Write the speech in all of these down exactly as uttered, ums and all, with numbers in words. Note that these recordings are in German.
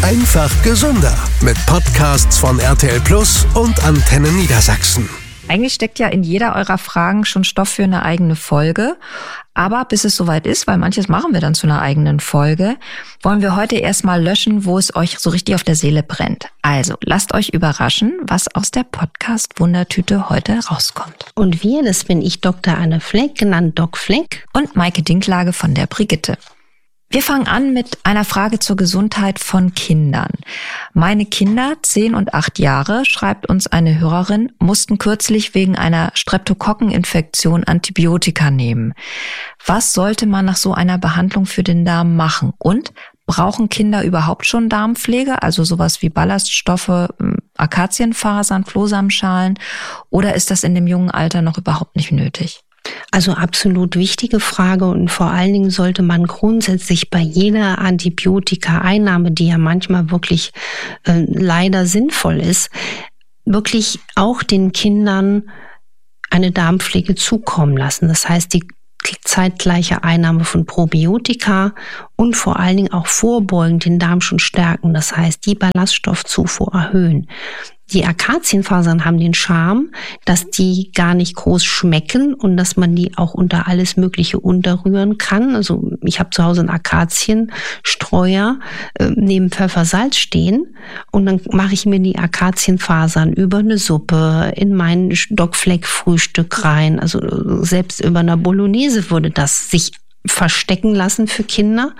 Einfach gesünder mit Podcasts von R T L Plus und Antenne Niedersachsen. Eigentlich steckt ja in jeder eurer Fragen schon Stoff für eine eigene Folge. Aber bis es soweit ist, weil manches machen wir dann zu einer eigenen Folge, wollen wir heute erstmal löschen, wo es euch so richtig auf der Seele brennt. Also lasst euch überraschen, was aus der Podcast-Wundertüte heute rauskommt. Und wir, das bin ich, Doktor Anne Fleck, genannt Doc Fleck. Und Maike Dinklage von der Brigitte. Wir fangen an mit einer Frage zur Gesundheit von Kindern. Meine Kinder, zehn und acht Jahre, schreibt uns eine Hörerin, mussten kürzlich wegen einer Streptokokkeninfektion Antibiotika nehmen. Was sollte man nach so einer Behandlung für den Darm machen? Und brauchen Kinder überhaupt schon Darmpflege, also sowas wie Ballaststoffe, Akazienfasern, Flohsamenschalen? Oder ist das in dem jungen Alter noch überhaupt nicht nötig? Also absolut wichtige Frage, und vor allen Dingen sollte man grundsätzlich bei jeder Antibiotika-Einnahme, die ja manchmal wirklich äh, leider sinnvoll ist, wirklich auch den Kindern eine Darmpflege zukommen lassen. Das heißt, die zeitgleiche Einnahme von Probiotika und vor allen Dingen auch vorbeugend den Darm schon stärken. Das heißt, die Ballaststoffzufuhr erhöhen. Die Akazienfasern haben den Charme, dass die gar nicht groß schmecken und dass man die auch unter alles Mögliche unterrühren kann. Also ich habe zu Hause einen Akazienstreuer äh, neben Pfeffersalz stehen und dann mache ich mir die Akazienfasern über eine Suppe in mein Doc Fleck Frühstück rein. Also selbst über einer Bolognese würde das sich verstecken lassen für Kinder.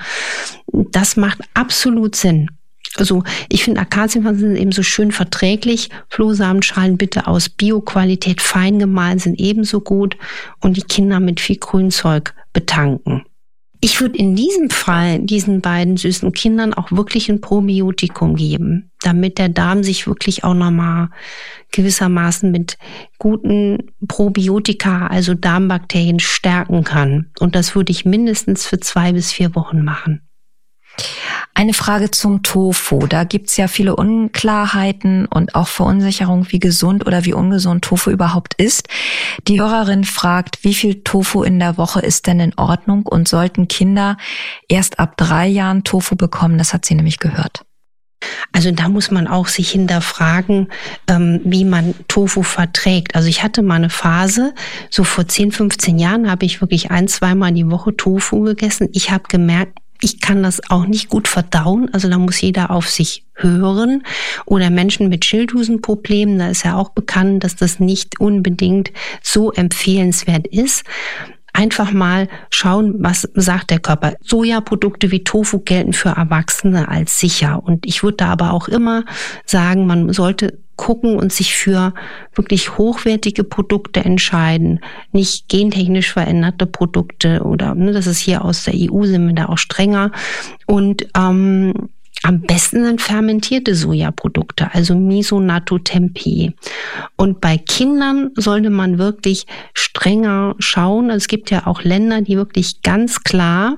Das macht absolut Sinn. Also ich finde, Akazienfasern sind eben so schön verträglich. Flohsamenschalen bitte aus Bio-Qualität fein gemahlen sind ebenso gut, und die Kinder mit viel Grünzeug betanken. Ich würde in diesem Fall diesen beiden süßen Kindern auch wirklich ein Probiotikum geben, damit der Darm sich wirklich auch nochmal gewissermaßen mit guten Probiotika, also Darmbakterien, stärken kann. Und das würde ich mindestens für zwei bis vier Wochen machen. Eine Frage zum Tofu. Da gibt's ja viele Unklarheiten und auch Verunsicherung, wie gesund oder wie ungesund Tofu überhaupt ist. Die Hörerin fragt, wie viel Tofu in der Woche ist denn in Ordnung, und sollten Kinder erst ab drei Jahren Tofu bekommen? Das hat sie nämlich gehört. Also da muss man auch sich hinterfragen, ähm, wie man Tofu verträgt. Also ich hatte mal eine Phase, so vor zehn, fünfzehn Jahren habe ich wirklich ein-, zweimal die Woche Tofu gegessen. Ich habe gemerkt, ich kann das auch nicht gut verdauen, also da muss jeder auf sich hören. Oder Menschen mit Schilddrüsenproblemen, da ist ja auch bekannt, dass das nicht unbedingt so empfehlenswert ist. Einfach mal schauen, was sagt der Körper. Sojaprodukte wie Tofu gelten für Erwachsene als sicher. Und ich würde da aber auch immer sagen, man sollte gucken und sich für wirklich hochwertige Produkte entscheiden, nicht gentechnisch veränderte Produkte oder, ne, das ist hier aus der E U, sind wir da auch strenger. Und ähm, am besten sind fermentierte Sojaprodukte, also Miso, Natto, Tempeh. Und bei Kindern sollte man wirklich strenger schauen. Es gibt ja auch Länder, die wirklich ganz klar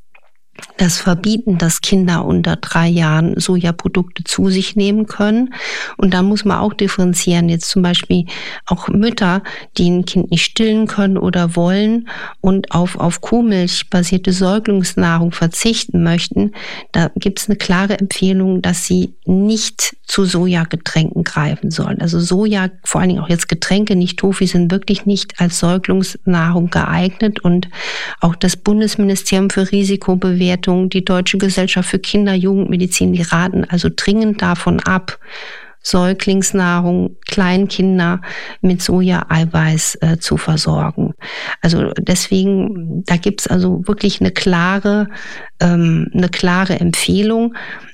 das verbieten, dass Kinder unter drei Jahren Sojaprodukte zu sich nehmen können. Und da muss man auch differenzieren. Jetzt zum Beispiel auch Mütter, die ein Kind nicht stillen können oder wollen und auf, auf Kuhmilch basierte Säuglingsnahrung verzichten möchten. Da gibt es eine klare Empfehlung, dass sie nicht zu Sojagetränken greifen sollen. Also Soja, vor allen Dingen auch jetzt Getränke, nicht Tofu, sind wirklich nicht als Säuglingsnahrung geeignet. Und auch das Bundesministerium für Risikobewertung, die Deutsche Gesellschaft für Kinder- und Jugendmedizin, die raten also dringend davon ab, Säuglingsnahrung, Kleinkinder mit Soja-Eiweiß äh, zu versorgen. Also deswegen, da gibt's also wirklich eine klare, ähm, eine klare Empfehlung.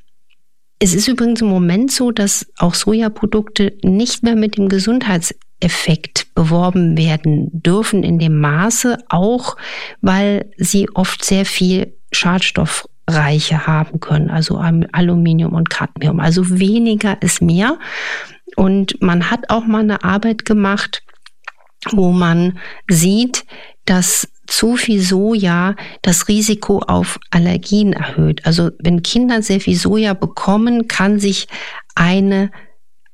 Es ist übrigens im Moment so, dass auch Sojaprodukte nicht mehr mit dem Gesundheitseffekt beworben werden dürfen in dem Maße, auch weil sie oft sehr viel Schadstoffreiche haben können, also Aluminium und Cadmium. Also weniger ist mehr. Und man hat auch mal eine Arbeit gemacht, wo man sieht, dass zu viel Soja das Risiko auf Allergien erhöht. Also wenn Kinder sehr viel Soja bekommen, kann sich eine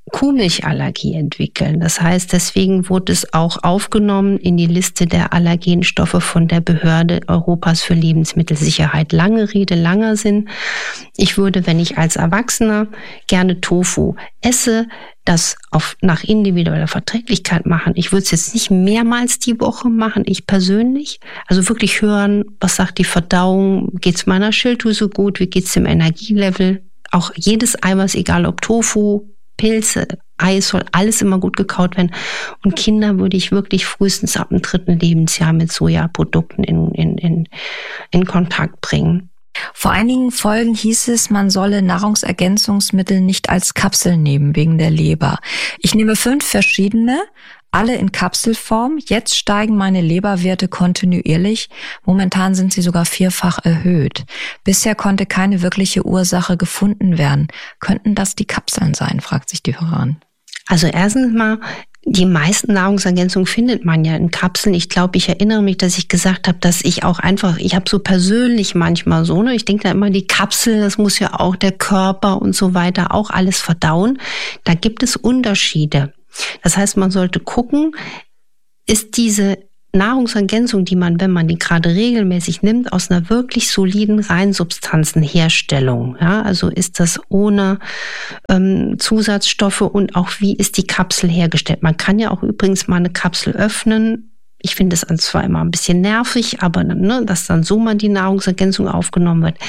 Kuhmilchallergie entwickeln. Das heißt, deswegen wurde es auch aufgenommen in die Liste der Allergenstoffe von der Behörde Europas für Lebensmittelsicherheit. Lange Rede, langer Sinn. Ich würde, wenn ich als Erwachsener gerne Tofu esse, das auf, nach individueller Verträglichkeit machen. Ich würde es jetzt nicht mehrmals die Woche machen, ich persönlich. Also wirklich hören, was sagt die Verdauung, geht es meiner Schilddrüse gut, wie geht es dem Energielevel. Auch jedes Eiweiß, egal ob Tofu, Pilze, Eis, soll alles immer gut gekaut werden. Und Kinder würde ich wirklich frühestens ab dem dritten Lebensjahr mit Sojaprodukten in, in, in, in Kontakt bringen. Vor einigen Folgen hieß es, man solle Nahrungsergänzungsmittel nicht als Kapsel nehmen wegen der Leber. Ich nehme fünf verschiedene, alle in Kapselform. Jetzt steigen meine Leberwerte kontinuierlich. Momentan sind sie sogar vierfach erhöht. Bisher konnte keine wirkliche Ursache gefunden werden. Könnten das die Kapseln sein, fragt sich die Hörerin. Also erstens mal, die meisten Nahrungsergänzungen findet man ja in Kapseln. Ich glaube, ich erinnere mich, dass ich gesagt habe, dass ich auch einfach, ich habe so persönlich manchmal so, ne, ich denke da immer, die Kapsel, das muss ja auch der Körper und so weiter auch alles verdauen. Da gibt es Unterschiede. Das heißt, man sollte gucken, ist diese Nahrungsergänzung, die man, wenn man die gerade regelmäßig nimmt, aus einer wirklich soliden Reinsubstanzenherstellung. Ja, also ist das ohne ähm, Zusatzstoffe und auch wie ist die Kapsel hergestellt. Man kann ja auch übrigens mal eine Kapsel öffnen. Ich finde es zwar immer ein bisschen nervig, aber ne, dass dann so mal die Nahrungsergänzung aufgenommen wird.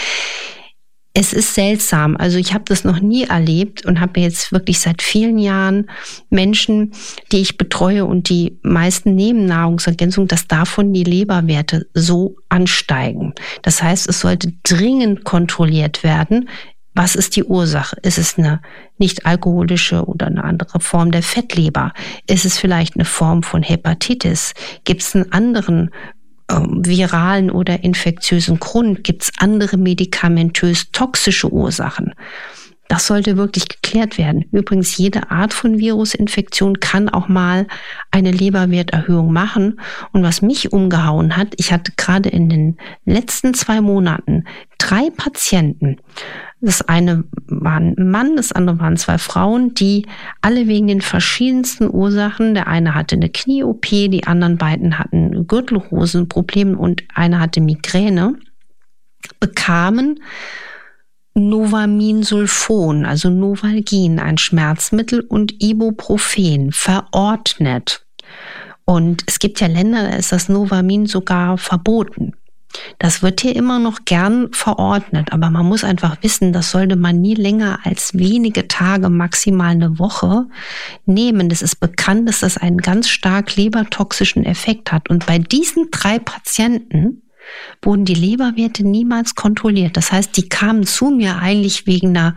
Es ist seltsam. Also ich habe das noch nie erlebt und habe jetzt wirklich seit vielen Jahren Menschen, die ich betreue und die meisten nehmen Nahrungsergänzung, dass davon die Leberwerte so ansteigen. Das heißt, es sollte dringend kontrolliert werden. Was ist die Ursache? Ist es eine nicht alkoholische oder eine andere Form der Fettleber? Ist es vielleicht eine Form von Hepatitis? Gibt es einen anderen viralen oder infektiösen Grund? Gibt es andere medikamentös toxische Ursachen? Das sollte wirklich geklärt werden. Übrigens, jede Art von Virusinfektion kann auch mal eine Leberwerterhöhung machen. Und was mich umgehauen hat, ich hatte gerade in den letzten zwei Monaten drei Patienten. Das eine war ein Mann, das andere waren zwei Frauen, die alle wegen den verschiedensten Ursachen, der eine hatte eine Knie-O P, die anderen beiden hatten Gürtelhosenprobleme und einer hatte Migräne, bekamen Novaminsulfon, also Novalgin, ein Schmerzmittel, und Ibuprofen verordnet. Und es gibt ja Länder, da ist das Novamin sogar verboten. Das wird hier immer noch gern verordnet, aber man muss einfach wissen, das sollte man nie länger als wenige Tage, maximal eine Woche nehmen. Das ist bekannt, dass das einen ganz stark lebertoxischen Effekt hat. Und bei diesen drei Patienten wurden die Leberwerte niemals kontrolliert. Das heißt, die kamen zu mir eigentlich wegen einer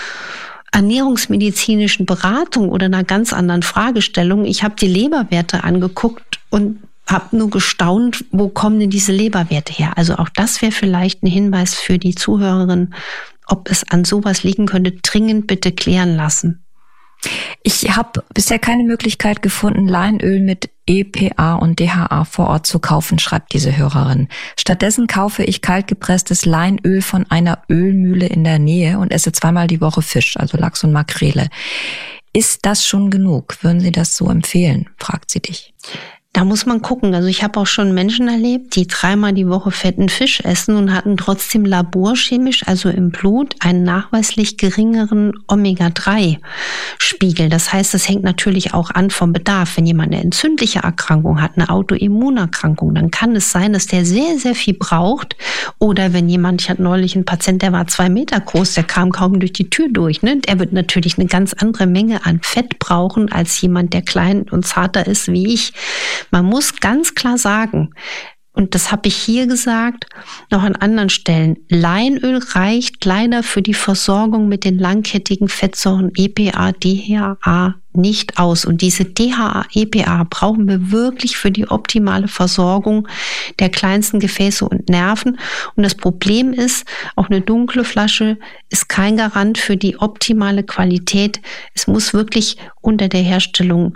ernährungsmedizinischen Beratung oder einer ganz anderen Fragestellung. Ich habe die Leberwerte angeguckt und habe nur gestaunt, wo kommen denn diese Leberwerte her? Also auch das wäre vielleicht ein Hinweis für die Zuhörerin, ob es an sowas liegen könnte. Dringend bitte klären lassen. Ich habe bisher keine Möglichkeit gefunden, Leinöl mit E P A und D H A vor Ort zu kaufen, schreibt diese Hörerin. Stattdessen kaufe ich kaltgepresstes Leinöl von einer Ölmühle in der Nähe und esse zweimal die Woche Fisch, also Lachs und Makrele. Ist das schon genug? Würden Sie das so empfehlen? Fragt sie dich. Da muss man gucken. Also ich habe auch schon Menschen erlebt, die dreimal die Woche fetten Fisch essen und hatten trotzdem laborchemisch, also im Blut, einen nachweislich geringeren Omega drei Spiegel. Das heißt, das hängt natürlich auch an vom Bedarf. Wenn jemand eine entzündliche Erkrankung hat, eine Autoimmunerkrankung, dann kann es sein, dass der sehr, sehr viel braucht. Oder wenn jemand, ich hatte neulich einen Patient, der war zwei Meter groß, der kam kaum durch die Tür durch. Ne? Der wird natürlich eine ganz andere Menge an Fett brauchen als jemand, der klein und zarter ist wie ich. Man muss ganz klar sagen, und das habe ich hier gesagt, noch an anderen Stellen, Leinöl reicht leider für die Versorgung mit den langkettigen Fettsäuren E P A, D H A nicht aus. Und diese D H A, E P A brauchen wir wirklich für die optimale Versorgung der kleinsten Gefäße und Nerven. Und das Problem ist, auch eine dunkle Flasche ist kein Garant für die optimale Qualität. Es muss wirklich unter der Herstellung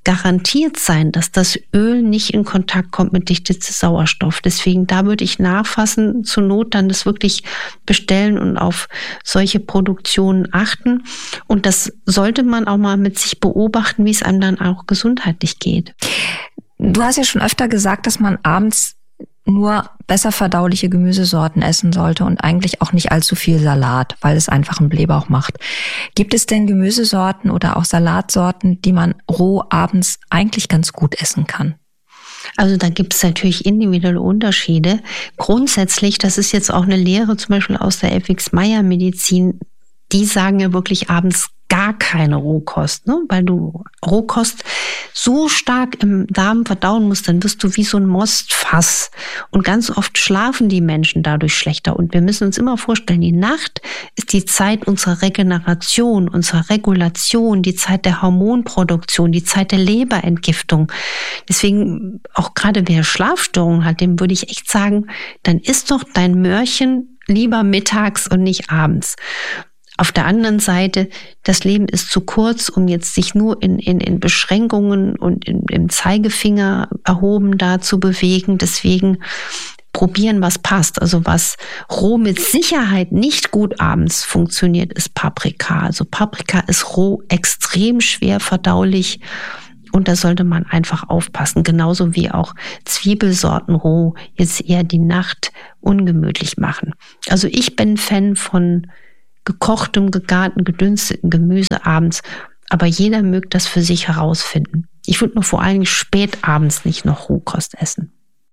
garantiert sein, dass das Öl nicht in Kontakt kommt mit dichtetem Sauerstoff. Deswegen, da würde ich nachfassen, zur Not dann das wirklich bestellen und auf solche Produktionen achten. Und das sollte man auch mal mit sich beobachten, wie es einem dann auch gesundheitlich geht. Du hast ja schon öfter gesagt, dass man abends nur besser verdauliche Gemüsesorten essen sollte und eigentlich auch nicht allzu viel Salat, weil es einfach einen Blähbauch macht. Gibt es denn Gemüsesorten oder auch Salatsorten, die man roh abends eigentlich ganz gut essen kann? Also da gibt es natürlich individuelle Unterschiede. Grundsätzlich, das ist jetzt auch eine Lehre zum Beispiel aus der F X Meyer Medizin, die sagen ja wirklich abends gar keine Rohkost, ne? Weil du Rohkost so stark im Darm verdauen musst, dann wirst du wie so ein Mostfass. Und ganz oft schlafen die Menschen dadurch schlechter. Und wir müssen uns immer vorstellen, die Nacht ist die Zeit unserer Regeneration, unserer Regulation, die Zeit der Hormonproduktion, die Zeit der Leberentgiftung. Deswegen, auch gerade wer Schlafstörungen hat, dem würde ich echt sagen, dann isst doch dein Möhrchen lieber mittags und nicht abends. Auf der anderen Seite, das Leben ist zu kurz, um jetzt sich nur in, in, in Beschränkungen und in, im Zeigefinger erhoben da zu bewegen. Deswegen probieren, was passt. Also was roh mit Sicherheit nicht gut abends funktioniert, ist Paprika. Also Paprika ist roh extrem schwer verdaulich. Und da sollte man einfach aufpassen. Genauso wie auch Zwiebelsorten roh jetzt eher die Nacht ungemütlich machen. Also ich bin Fan von gekochtem, gegarten, gedünsteten Gemüse abends. Aber jeder mögt das für sich herausfinden. Ich würde nur vor allem spät abends nicht noch Rohkost essen.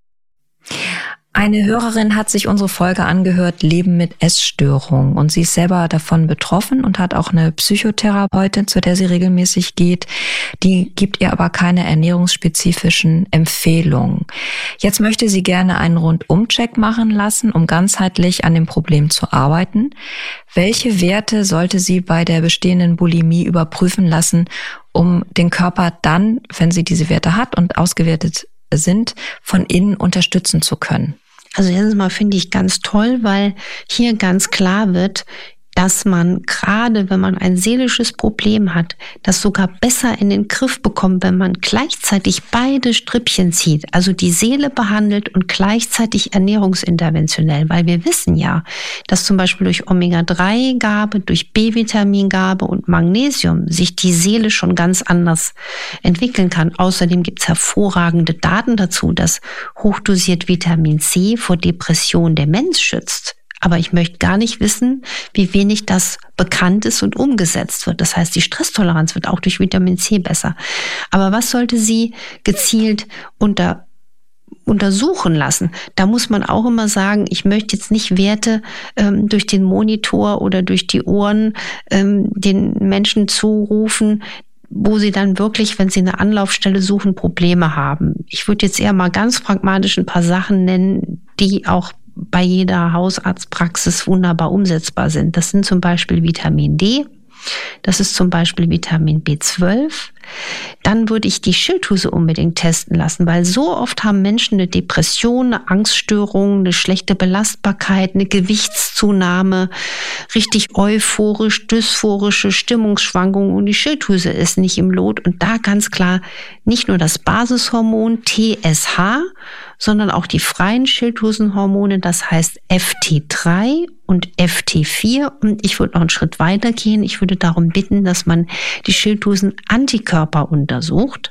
Eine Hörerin hat sich unsere Folge angehört, Leben mit Essstörung. Und sie ist selber davon betroffen und hat auch eine Psychotherapeutin, zu der sie regelmäßig geht. Die gibt ihr aber keine ernährungsspezifischen Empfehlungen. Jetzt möchte sie gerne einen Rundumcheck machen lassen, um ganzheitlich an dem Problem zu arbeiten. Welche Werte sollte sie bei der bestehenden Bulimie überprüfen lassen, um den Körper dann, wenn sie diese Werte hat und ausgewertet sind, von innen unterstützen zu können? Also erstens mal finde ich ganz toll, weil hier ganz klar wird, dass man gerade, wenn man ein seelisches Problem hat, das sogar besser in den Griff bekommt, wenn man gleichzeitig beide Strippchen zieht, also die Seele behandelt und gleichzeitig ernährungsinterventionell, weil wir wissen ja, dass zum Beispiel durch Omega drei Gabe, durch B-Vitamin-Gabe und Magnesium sich die Seele schon ganz anders entwickeln kann. Außerdem gibt es hervorragende Daten dazu, dass hochdosiert Vitamin C vor Depression Demenz schützt. Aber ich möchte gar nicht wissen, wie wenig das bekannt ist und umgesetzt wird. Das heißt, die Stresstoleranz wird auch durch Vitamin C besser. Aber was sollte sie gezielt unter, untersuchen lassen? Da muss man auch immer sagen, ich möchte jetzt nicht Werte ähm, durch den Monitor oder durch die Ohren ähm, den Menschen zurufen, wo sie dann wirklich, wenn sie eine Anlaufstelle suchen, Probleme haben. Ich würde jetzt eher mal ganz pragmatisch ein paar Sachen nennen, die auch bei jeder Hausarztpraxis wunderbar umsetzbar sind. Das sind zum Beispiel Vitamin D, das ist zum Beispiel Vitamin B zwölf. Dann würde ich die Schilddrüse unbedingt testen lassen, weil so oft haben Menschen eine Depression, eine Angststörung, eine schlechte Belastbarkeit, eine Gewichtszunahme, richtig euphorisch, dysphorische Stimmungsschwankungen und die Schilddrüse ist nicht im Lot. Und da ganz klar nicht nur das Basishormon T S H, sondern auch die freien Schilddrüsenhormone, das heißt F T drei und F T vier. Und ich würde noch einen Schritt weiter gehen. Ich würde darum bitten, dass man die Schilddrüsen-Antikörper untersucht.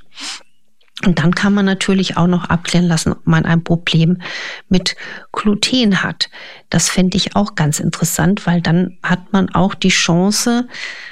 Und dann kann man natürlich auch noch abklären lassen, ob man ein Problem mit Gluten hat. Das fände ich auch ganz interessant, weil dann hat man auch die Chance,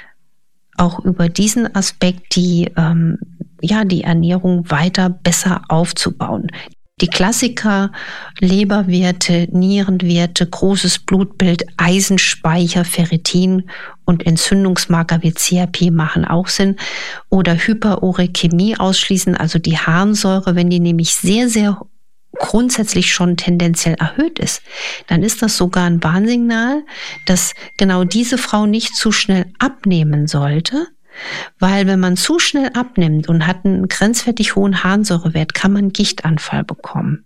auch über diesen Aspekt die, ähm, ja, die Ernährung weiter besser aufzubauen. Die Klassiker, Leberwerte, Nierenwerte, großes Blutbild, Eisenspeicher, Ferritin und Entzündungsmarker wie C R P machen auch Sinn. Oder Hyperurechämie ausschließen, also die Harnsäure, wenn die nämlich sehr, sehr grundsätzlich schon tendenziell erhöht ist, dann ist das sogar ein Warnsignal, dass genau diese Frau nicht zu schnell abnehmen sollte. Weil wenn man zu schnell abnimmt und hat einen grenzwertig hohen Harnsäurewert, kann man Gichtanfall bekommen.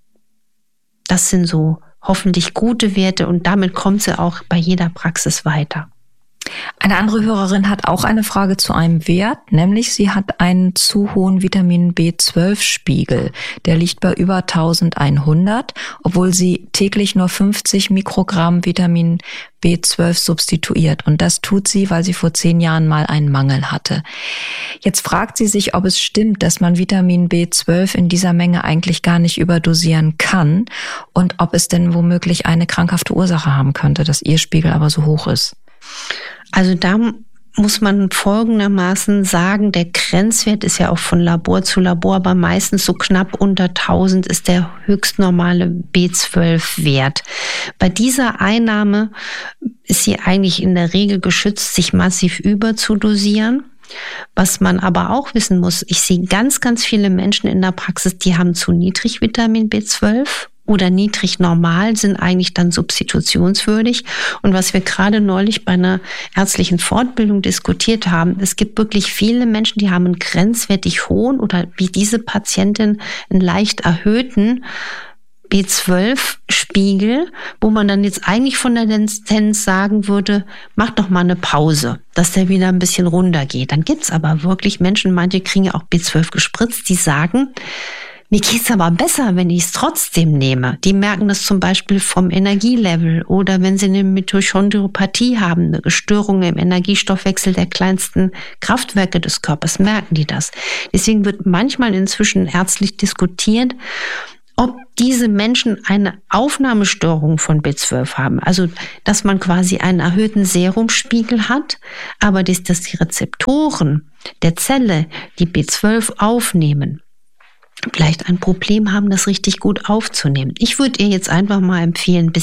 Das sind so hoffentlich gute Werte und damit kommt sie auch bei jeder Praxis weiter. Eine andere Hörerin hat auch eine Frage zu einem Wert, nämlich sie hat einen zu hohen Vitamin B zwölf Spiegel. Der liegt bei über eintausendeinhundert, obwohl sie täglich nur fünfzig Mikrogramm Vitamin B zwölf substituiert. Und das tut sie, weil sie vor zehn Jahren mal einen Mangel hatte. Jetzt fragt sie sich, ob es stimmt, dass man Vitamin B zwölf in dieser Menge eigentlich gar nicht überdosieren kann und ob es denn womöglich eine krankhafte Ursache haben könnte, dass ihr Spiegel aber so hoch ist. Also da muss man folgendermaßen sagen, der Grenzwert ist ja auch von Labor zu Labor, aber meistens so knapp unter tausend ist der höchstnormale B zwölf Wert. Bei dieser Einnahme ist sie eigentlich in der Regel geschützt, sich massiv überzudosieren. Was man aber auch wissen muss, ich sehe ganz, ganz viele Menschen in der Praxis, die haben zu niedrig Vitamin B zwölf oder niedrig normal, sind eigentlich dann substitutionswürdig. Und was wir gerade neulich bei einer ärztlichen Fortbildung diskutiert haben, es gibt wirklich viele Menschen, die haben einen grenzwertig hohen oder wie diese Patientin einen leicht erhöhten B zwölf Spiegel, wo man dann jetzt eigentlich von der Tendenz sagen würde, mach doch mal eine Pause, dass der wieder ein bisschen runtergeht. Dann gibt's aber wirklich Menschen, manche kriegen ja auch B zwölf gespritzt, die sagen, mir geht's aber besser, wenn ich es trotzdem nehme. Die merken das zum Beispiel vom Energielevel oder wenn sie eine Mitochondriopathie haben, eine Störung im Energiestoffwechsel der kleinsten Kraftwerke des Körpers, merken die das. Deswegen wird manchmal inzwischen ärztlich diskutiert, ob diese Menschen eine Aufnahmestörung von B zwölf haben. Also, dass man quasi einen erhöhten Serumspiegel hat, aber dass, dass die Rezeptoren der Zelle, die B zwölf aufnehmen, vielleicht ein Problem haben, das richtig gut aufzunehmen. Ich würde ihr jetzt einfach mal empfehlen, ein